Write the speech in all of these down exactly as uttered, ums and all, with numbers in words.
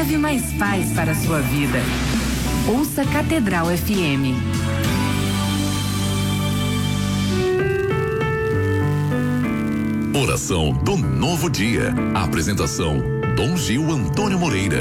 leve mais paz para a sua vida. Ouça Catedral F M. Oração do Novo Dia. Apresentação: Dom Gil Antônio Moreira.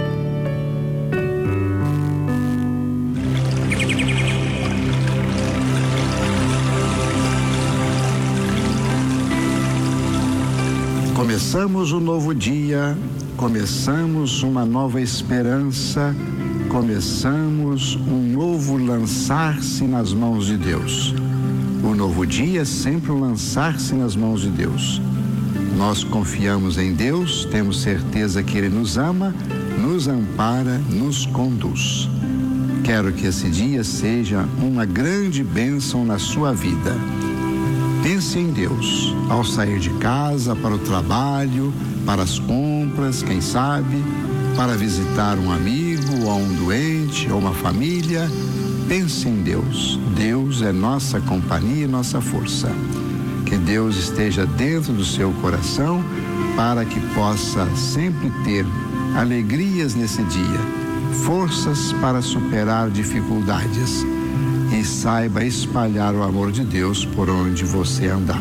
Começamos um novo dia, começamos uma nova esperança, começamos um novo lançar-se nas mãos de Deus. O novo dia é sempre um lançar-se nas mãos de Deus. Nós confiamos em Deus, temos certeza que Ele nos ama, nos ampara, nos conduz. Quero que esse dia seja uma grande bênção na sua vida. Pense em Deus ao sair de casa, para o trabalho, para as compras, quem sabe, para visitar um amigo ou um doente ou uma família. Pense em Deus. Deus é nossa companhia e nossa força. Que Deus esteja dentro do seu coração para que possa sempre ter alegrias nesse dia, forças para superar dificuldades e saiba espalhar o amor de Deus por onde você andar.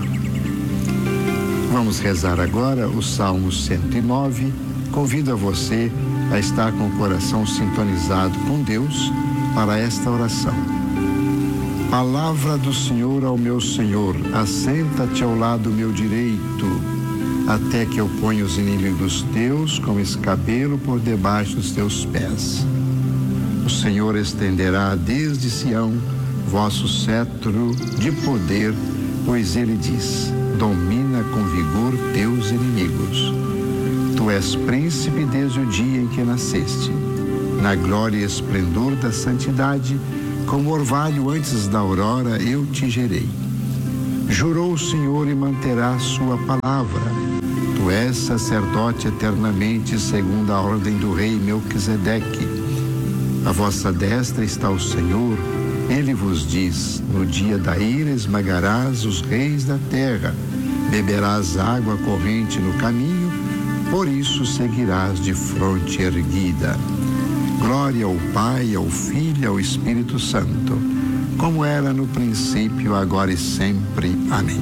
Vamos rezar agora o Salmo cento e nove. Convido a você a estar com o coração sintonizado com Deus para esta oração. Palavra do Senhor ao meu Senhor: assenta-te ao lado meu direito, até que eu ponha os inimigos teus como escabelo por debaixo dos teus pés. O Senhor estenderá desde Sião vosso cetro de poder, pois ele diz: domina com vigor teus inimigos. Tu és príncipe desde o dia em que nasceste. Na glória e esplendor da santidade, como orvalho antes da aurora, eu te gerei. Jurou o Senhor e manterá sua palavra. Tu és sacerdote eternamente, segundo a ordem do rei Melquisedeque. À vossa destra está o Senhor. Ele vos diz: no dia da ira esmagarás os reis da terra, beberás água corrente no caminho, por isso seguirás de fronte erguida. Glória ao Pai, ao Filho e ao Espírito Santo, como era no princípio, agora e sempre. Amém.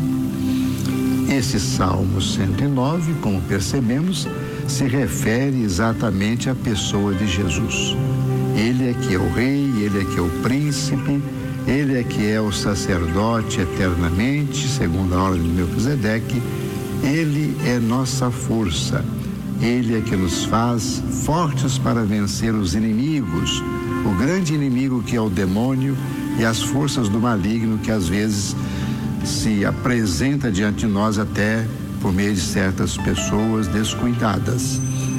Esse Salmo cento e nove, como percebemos, se refere exatamente à pessoa de Jesus. Ele é que é o rei, ele é que é o príncipe, ele é que é o sacerdote eternamente, segundo a ordem de Melquisedeque. Ele é nossa força. Ele é que nos faz fortes para vencer os inimigos, o grande inimigo que é o demônio e as forças do maligno que às vezes se apresenta diante de nós até por meio de certas pessoas descuidadas.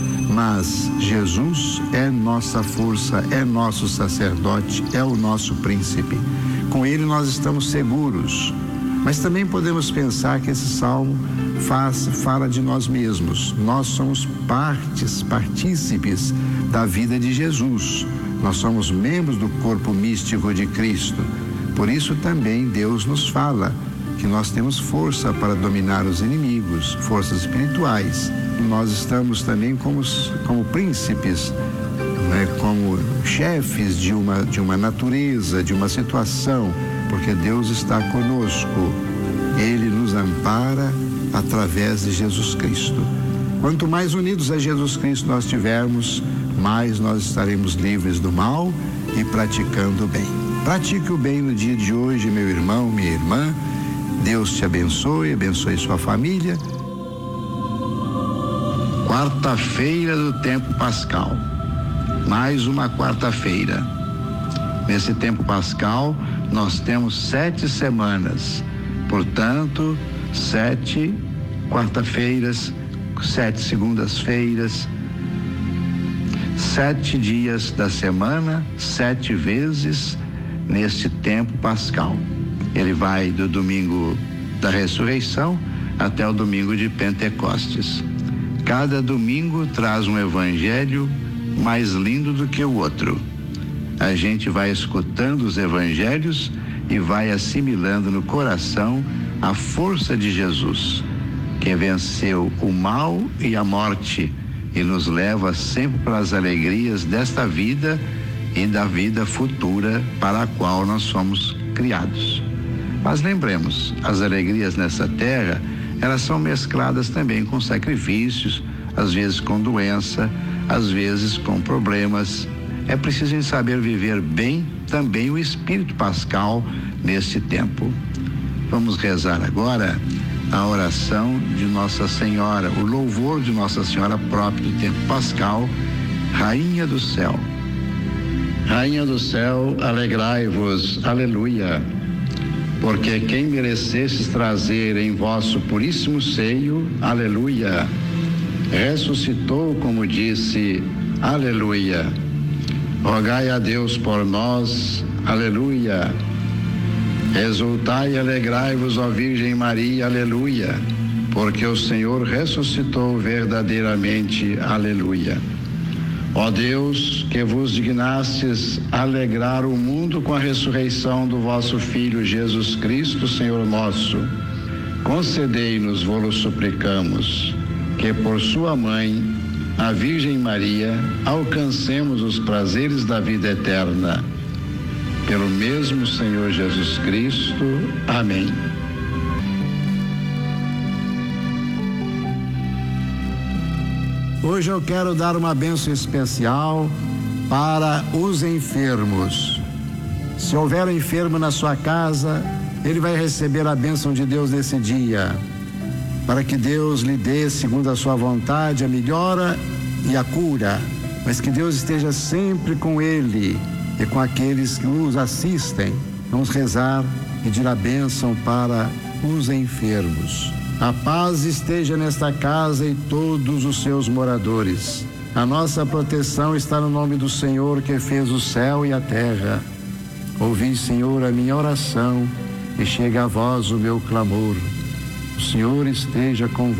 Mas Jesus é nossa força, é nosso sacerdote, é o nosso príncipe. Com ele nós estamos seguros. Mas também podemos pensar que esse salmo faz, fala de nós mesmos. Nós somos partes, partícipes da vida de Jesus. Nós somos membros do corpo místico de Cristo. Por isso também Deus nos fala que nós temos força para dominar os inimigos, forças espirituais. Nós estamos também como, como príncipes, né, como chefes de uma, de uma natureza, de uma situação, porque Deus está conosco. Ele nos ampara através de Jesus Cristo. Quanto mais unidos a Jesus Cristo nós tivermos, mais nós estaremos livres do mal e praticando o bem. Pratique o bem no dia de hoje, meu irmão, minha irmã. Deus te abençoe, abençoe sua família. Quarta-feira do tempo pascal. Mais uma quarta-feira. Nesse tempo pascal, nós temos sete semanas. Portanto, sete quarta-feiras, sete segundas-feiras, sete dias da semana, sete vezes neste tempo pascal. Ele vai do domingo da ressurreição até o domingo de Pentecostes. Cada domingo traz um evangelho mais lindo do que o outro. A gente vai escutando os evangelhos e vai assimilando no coração a força de Jesus, que venceu o mal e a morte e nos leva sempre para as alegrias desta vida e da vida futura para a qual nós somos criados. Mas lembremos, as alegrias nessa terra, elas são mescladas também com sacrifícios, às vezes com doença, às vezes com problemas. É preciso saber viver bem também o espírito pascal neste tempo. Vamos rezar agora a oração de Nossa Senhora, o louvor de Nossa Senhora próprio do tempo pascal, Rainha do Céu. Rainha do céu, alegrai-vos, aleluia, porque quem merecestes trazer em vosso puríssimo seio, aleluia, ressuscitou como disse, aleluia. Rogai a Deus por nós, aleluia. Exultai e alegrai-vos, ó Virgem Maria, aleluia, porque o Senhor ressuscitou verdadeiramente, aleluia. Ó Deus, que vos dignastes alegrar o mundo com a ressurreição do vosso Filho Jesus Cristo, Senhor nosso, concedei-nos, vô-lo suplicamos, que por sua mãe, a Virgem Maria, alcancemos os prazeres da vida eterna. Pelo mesmo Senhor Jesus Cristo. Amém. Hoje eu quero dar uma bênção especial para os enfermos. Se houver um enfermo na sua casa, ele vai receber a bênção de Deus nesse dia, para que Deus lhe dê, segundo a sua vontade, a melhora e a cura, mas que Deus esteja sempre com ele e com aqueles que os assistem. Vamos rezar e pedir a bênção para os enfermos. A paz esteja nesta casa e todos os seus moradores. A nossa proteção está no nome do Senhor, que fez o céu e a terra. Ouvi, Senhor, a minha oração e chega a vós o meu clamor. O Senhor esteja convosco.